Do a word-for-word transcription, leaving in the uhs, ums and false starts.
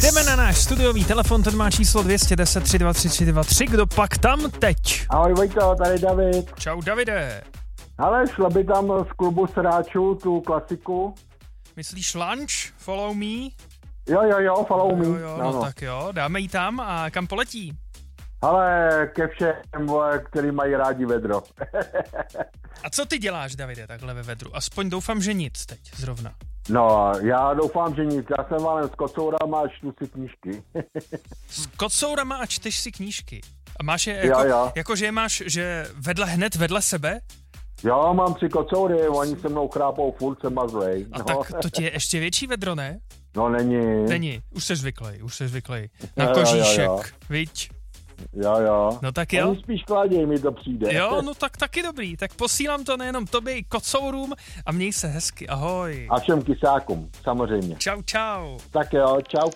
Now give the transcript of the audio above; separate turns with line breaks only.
Jdeme na náš studiový telefon, ten má číslo dvě jedna nula tři dva tři tři dva tři. Kdo pak tam teď?
Ahoj Vojto, tady David.
Čau Davide.
Ale šla by tam z klubu Sráčů tu klasiku.
Myslíš Lunch? Follow me?
Jo, jo, jo, follow me.
Jo, jo, no, no tak jo, dáme jí tam a kam poletí?
Ale ke všem, vole, který mají rádi vedro.
A co ty děláš, Davide, takhle ve vedru? Aspoň doufám, že nic teď zrovna.
No, já doufám, že nic. Já jsem válem s kocourama a čtu si knížky.
S kocourama a čteš si knížky? A máš je jako,
jo, jo.
jako že je máš že vedle, hned vedle sebe?
Jo, mám tři kocoury, oni se mnou chrápou, furt se mazlej.
A
no.
tak to ti je ještě větší vedro, ne?
No není.
Není, už jsi zvyklý, už jsi zvyklý. Na
Jo,
kožíšek,
jo, jo.
viď?
Jo, jo.
No tak jo.
Oni spíš kladěj, mi to přijde.
Jo, no tak taky dobrý. Tak posílám to nejenom tobě, i kocourům a měj se hezky. Ahoj.
A všem kysákům, samozřejmě.
Čau, čau.
Tak jo, čau.